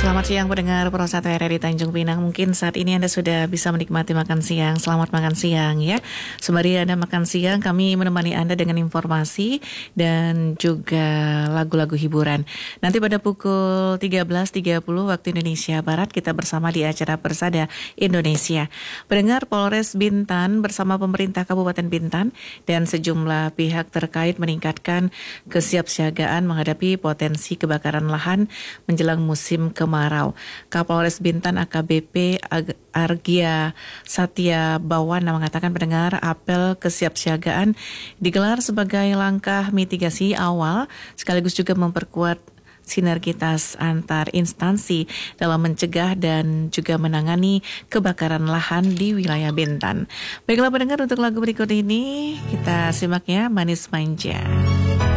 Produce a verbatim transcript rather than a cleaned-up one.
Selamat siang pendengar Pro satu R R I Tanjung Pinang. Mungkin saat ini Anda sudah bisa menikmati makan siang. Selamat makan siang ya. Sembari Anda makan siang, kami menemani Anda dengan informasi dan juga lagu-lagu hiburan. Nanti pada pukul tiga belas tiga puluh waktu Indonesia Barat kita bersama di acara Persada Indonesia. Pendengar, Polres Bintan bersama pemerintah Kabupaten Bintan dan sejumlah pihak terkait meningkatkan kesiapsiagaan menghadapi potensi kebakaran lahan menjelang musim kemarau. Kapolres Bintan A K B P Argia Satya Bawana mengatakan pendengar apel kesiapsiagaan digelar sebagai langkah mitigasi awal sekaligus juga memperkuat sinergitas antar instansi dalam mencegah dan juga menangani kebakaran lahan di wilayah Bintan. Baiklah pendengar, untuk lagu berikut ini kita simak ya, Manis Manja.